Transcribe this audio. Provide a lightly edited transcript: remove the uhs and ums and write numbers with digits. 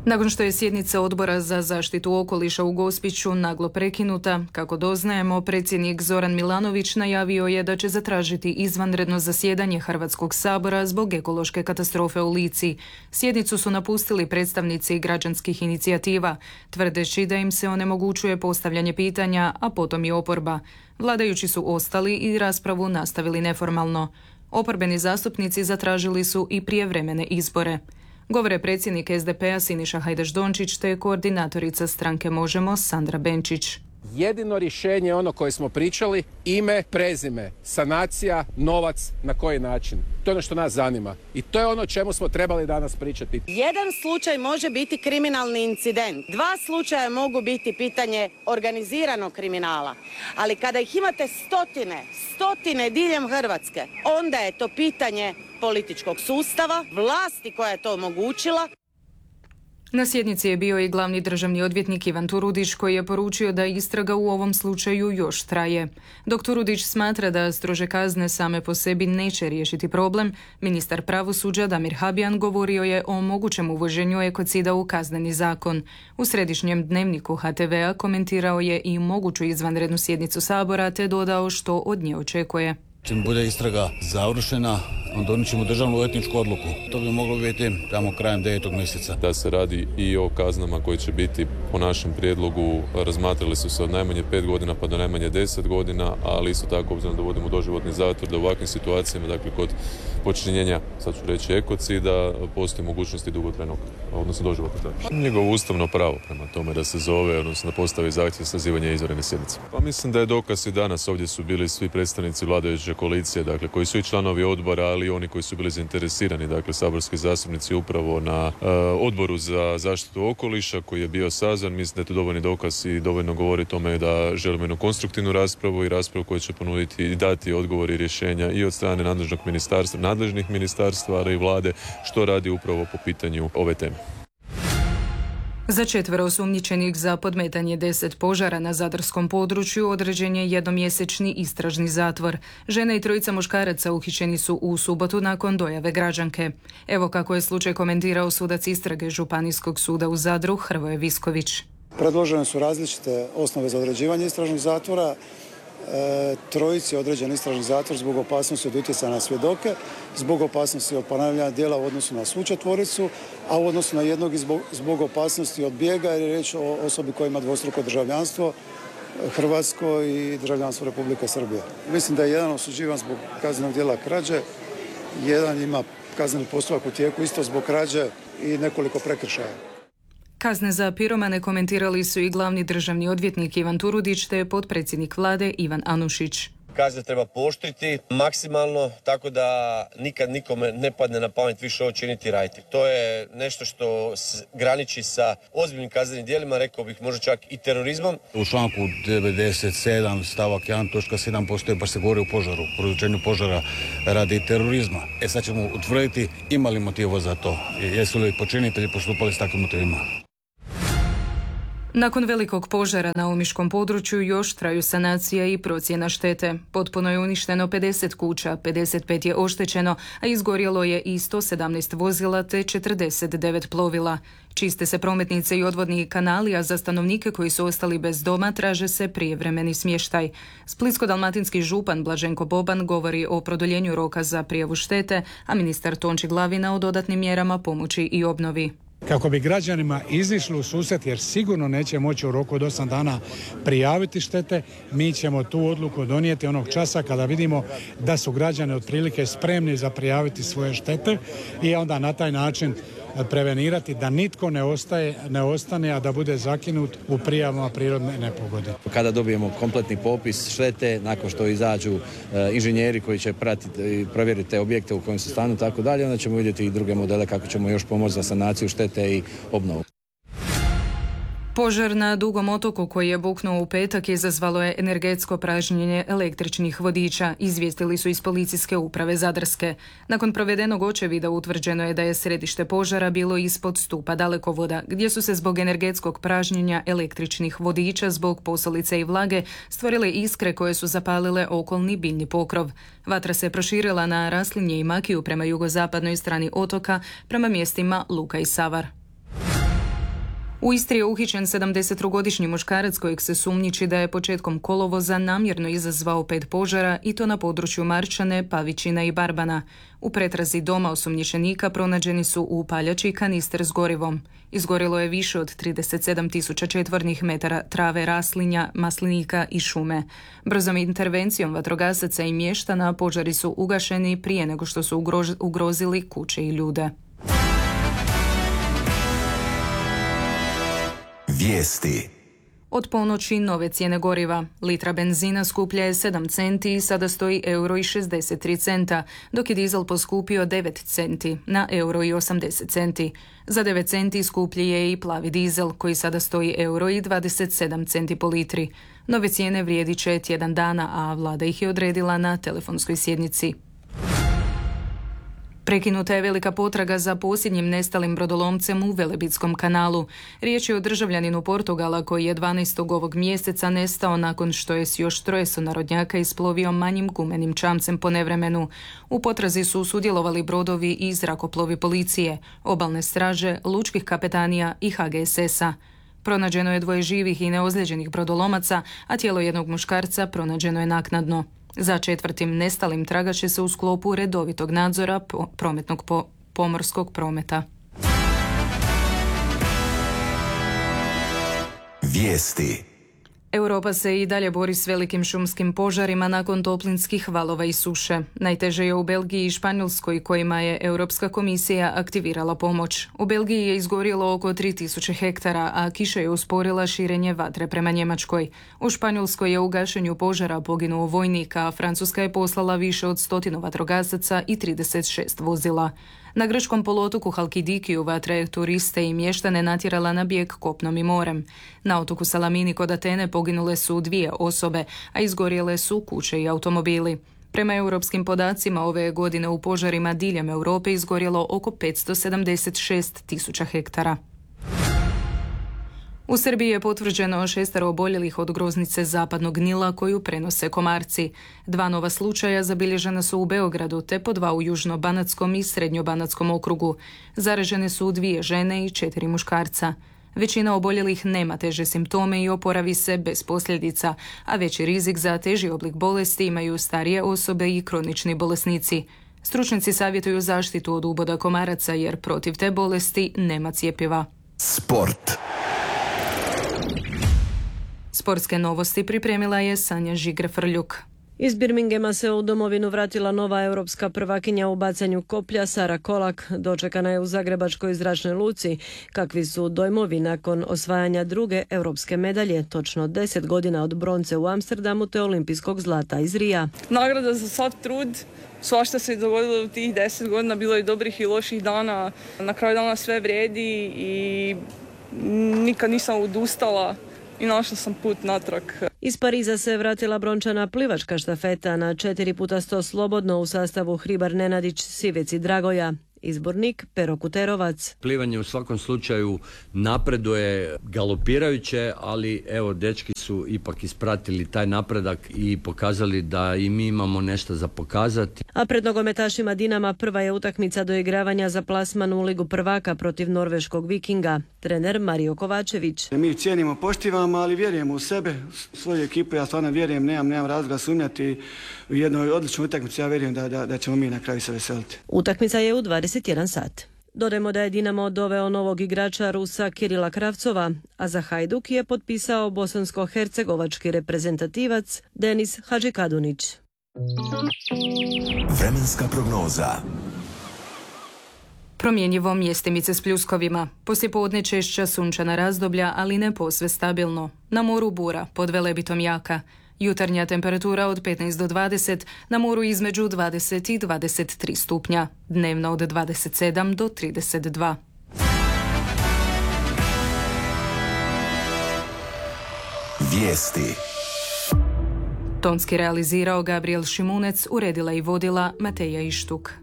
Nakon što je sjednica Odbora za zaštitu okoliša u Gospiću naglo prekinuta, kako doznajemo, predsjednik Zoran Milanović najavio je da će zatražiti izvanredno zasjedanje Hrvatskog sabora zbog ekološke katastrofe u Lici. Sjednicu su napustili predstavnici građanskih inicijativa, tvrdeći da im se onemogućuje postavljanje pitanja, a potom i oporba. Vladajući su ostali i raspravu nastavili neformalno. Oporbeni zastupnici zatražili su i prijevremene izbore. Govore predsjednik SDP-a Siniša Hajdaš-Dončić te koordinatorica stranke Možemo Sandra Benčić. Jedino rješenje je ono koje smo pričali, ime, prezime, sanacija, novac, na koji način. To je ono što nas zanima i to je ono o čemu smo trebali danas pričati. Jedan slučaj može biti kriminalni incident, dva slučaja mogu biti pitanje organiziranog kriminala, ali kada ih imate stotine diljem Hrvatske, onda je to pitanje političkog sustava, vlasti koja je to omogućila. Na sjednici je bio i glavni državni odvjetnik Ivan Turudić koji je poručio da istraga u ovom slučaju još traje. Dok Turudić smatra da strože kazne same po sebi neće riješiti problem, ministar pravosuđa Damir Habijan govorio je o mogućem uvoženju ekocida u kazneni zakon. U središnjem dnevniku HTV-a komentirao je i moguću izvanrednu sjednicu Sabora te dodao što od nje očekuje. Čim bude istraga završena, onda donijet ćemo državnu odvjetničku odluku. To bi moglo biti tamo krajem 9. mjeseca. Da se radi i o kaznama koje će biti po našem prijedlogu, razmatrali su se od najmanje 5 godina pa do najmanje 10 godina, ali isto tako obzirom da vodimo doživotni zatvor, da u ovakvim situacijama, dakle kod počinjenja, sad ću reći ekocida, postoji mogućnosti dugotrajnog, odnosno doživotnog zatvora. Njegovo ustavno pravo prema tome da se zove, odnosno da postavi zahtjev sazivanja izvanredne sjednice. Pa mislim da je dokaz i danas, ovdje su bili svi predstavnici vladajuće koalicije, dakle koji su i članovi odbora, ali i oni koji su bili zainteresirani, dakle saborski zastupnici upravo na odboru za zaštitu okoliša koji je bio sazvan. Mislim da je to dovoljni dokaz i dovoljno govori tome da želimo jednu konstruktivnu raspravu i raspravu koja će ponuditi i dati odgovori i rješenja i od strane nadležnih ministarstva, ali i vlade što radi upravo po pitanju ove teme. Za 4 osumnjičenih za podmetanje 10 požara na zadarskom području određen je jednomjesečni istražni zatvor. Žena i 3 muškaraca uhićeni su u subotu nakon dojave građanke. Evo kako je slučaj komentirao sudac istrage Županijskog suda u Zadru Hrvoje Visković. Predložene su različite osnove za određivanje istražnog zatvora. 3 je određen istražni zatvor zbog opasnosti od utjecaja na svjedoke, zbog opasnosti od ponavljanja djela u odnosu na svu 4, a u odnosu na jednog zbog opasnosti od bijega, jer je riječ o osobi koja ima dvostruko državljanstvo, hrvatsko i državljanstvo Republike Srbije. Mislim da je jedan osuđivan zbog kaznenog djela krađe, jedan ima kazneni postupak u tijeku isto zbog krađe i nekoliko prekršaja. Kazne za piromane komentirali su i glavni državni odvjetnik Ivan Turudić te potpredsjednik vlade Ivan Anušić. Kazne treba pooštriti maksimalno tako da nikad nikome ne padne na pamet više ovo činiti i raditi. To je nešto što graniči sa ozbiljnim kaznenim djelima, rekao bih možda čak i terorizmom. U članku 97 stavak 1 točka 7 postoje, baš se govori o požaru, prouzročenju požara radi terorizma. Sad ćemo utvrditi ima li motiva za to, jesu li počinitelji postupali s takvim motivima. Nakon velikog požara na omiškom području još traju sanacija i procjena štete. Potpuno je uništeno 50 kuća, 55 je oštećeno, a izgorjelo je i 117 vozila te 49 plovila. Čiste se prometnice i odvodni kanali, a za stanovnike koji su ostali bez doma traže se prijevremeni smještaj. Splitsko-dalmatinski župan Blaženko Boban govori o produljenju roka za prijavu štete, a ministar Tonči Glavina o dodatnim mjerama pomoći i obnovi. Kako bi građanima izišli u susret, jer sigurno neće moći u roku od 8 dana prijaviti štete, mi ćemo tu odluku donijeti onog časa kada vidimo da su građani otprilike spremni za prijaviti svoje štete i onda na taj način prevenirati da nitko ne ostane, a da bude zakinut u prijavama prirodne nepogode. Kada dobijemo kompletni popis štete, nakon što izađu inženjeri koji će pratiti i provjeriti te objekte u kojem se stanu tako dalje, onda ćemo vidjeti i druge modele kako ćemo još pomoći za sanaciju štete i obnovu. Požar na Dugom otoku koji je buknuo u petak izazvalo je energetsko pražnjenje električnih vodiča, izvijestili su iz policijske uprave Zadarske. Nakon provedenog očevida utvrđeno je da je središte požara bilo ispod stupa dalekovoda, gdje su se zbog energetskog pražnjenja električnih vodiča zbog posolice i vlage stvorile iskre koje su zapalile okolni biljni pokrov. Vatra se proširila na Raslinje i Makiju prema jugozapadnoj strani otoka, prema mjestima Luka i Savar. U Istri je uhićen 73-godišnji muškarac kojeg se sumnjiči da je početkom kolovoza namjerno izazvao 5 požara i to na području Marčane, Pavićina i Barbana. U pretrazi doma osumnjičenika pronađeni su upaljač i kanister s gorivom. Izgorilo je više od 37.000 četvornih metara trave, raslinja, maslinika i šume. Brzom intervencijom vatrogasaca i mještana požari su ugašeni prije nego što su ugrozili kuće i ljude. Vijesti. Od ponoći nove cijene goriva. Litra benzina skuplja je 7 centi i sada stoji €1,63, dok je dizel poskupio 9 centi na €1,80. Za 9 centi skuplji je i plavi dizel koji sada stoji €1,27 po litri. Nove cijene vrijedit će tjedan dana, a vlada ih je odredila na telefonskoj sjednici. Prekinuta je velika potraga za posljednjim nestalim brodolomcem u Velebitskom kanalu. Riječ je o državljaninu Portugala koji je 12. ovog mjeseca nestao nakon što je s još 3 sunarodnjaka isplovio manjim gumenim čamcem po nevremenu. U potrazi su sudjelovali brodovi i zrakoplovi policije, obalne straže, lučkih kapetanija i HGSS-a. Pronađeno je 2 živih i neozlijeđenih brodolomaca, a tijelo jednog muškarca pronađeno je naknadno. Za 4. nestalim tragat će se u sklopu redovitog nadzora prometnog pomorskog prometa. Vijesti. Europa se i dalje bori s velikim šumskim požarima nakon toplinskih valova i suše. Najteže je u Belgiji i Španjolskoj kojima je Europska komisija aktivirala pomoć. U Belgiji je izgorjelo oko 3000 hektara, a kiša je usporila širenje vatre prema Njemačkoj. U Španjolskoj je u gašenju požara poginuo vojnik, a Francuska je poslala više od 100 vatrogasaca i 36 vozila. Na grčkom poluotoku Halkidikiju vatra je turiste i mještane natjerala na bijeg kopnom i morem. Na otoku Salamini kod Atene poginule su 2 osobe, a izgorjele su kuće i automobili. Prema europskim podacima ove godine u požarima diljem Europe izgorjelo oko 576.000 hektara. U Srbiji je potvrđeno 6 oboljelih od groznice zapadnog Nila koju prenose komarci. 2 nova slučaja zabilježena su u Beogradu te po 2 u Južno-Banatskom i Srednjo-Banatskom okrugu. Zaražene su 2 žene i 4 muškarca. Većina oboljelih nema teže simptome i oporavi se bez posljedica, a veći rizik za teži oblik bolesti imaju starije osobe i kronični bolesnici. Stručnjaci savjetuju zaštitu od uboda komaraca jer protiv te bolesti nema cjepiva. Sport. Sportske novosti pripremila je Sanja Žigra-Frljuk. Iz Birminghama se u domovinu vratila nova europska prvakinja u bacanju koplja Sara Kolak. Dočekana je u zagrebačkoj zračnoj luci. Kakvi su dojmovi nakon osvajanja druge europske medalje, točno 10 godina od bronce u Amsterdamu te olimpijskog zlata iz Rija. Nagrada za sav trud. Svašta se dogodilo u tih 10 godina, bilo je dobrih i loših dana. Na kraju dana sve vrijedi i nikad nisam odustala i našla sam put natrag. Iz Pariza se vratila brončana plivačka štafeta na 4x100 slobodno u sastavu Hribar Nenadić, Sivec i Dragoja. Izbornik Pero Kuterovac. Plivanje u svakom slučaju napreduje galopirajuće, ali evo dečki su ipak ispratili taj napredak i pokazali da i mi imamo nešto za pokazati. A pred nogometašima Dinama prva je utakmica doigravanja za plasman u Ligu prvaka protiv norveškog Vikinga. Trener Mario Kovačević. Mi cijenimo, poštivamo, ali vjerujemo u sebe, svoju ekipu. Ja stvarno vjerujem, nemam razloga sumnjati u jednoj odličnoj utakmici. Ja vjerujem da ćemo mi na kraju se veseliti. Utakmica je u 21 sat. Dodajmo da je Dinamo doveo novog igrača Rusa Kirila Kravcova, a za Hajduk je potpisao bosansko-hercegovački reprezentativac Denis Hadžikadunić. Vremenska prognoza. Promjenjivo mjestimice s pljuskovima. Poslijepodne češća sunčana razdoblja, ali ne posve stabilno. Na moru bura, pod Velebitom jaka. Jutarnja temperatura od 15 do 20, na moru između 20 i 23 stupnja. Dnevno od 27 do 32. Vijesti. Tonski realizirao Gabriel Šimunec, uredila i vodila Mateja Ištuk.